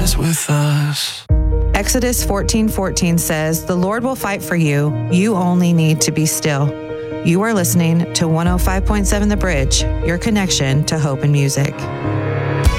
is with us. Exodus 14:14 says, "The Lord will fight for you. You only need to be still." You are listening to 105.7 The Bridge, your connection to hope and music.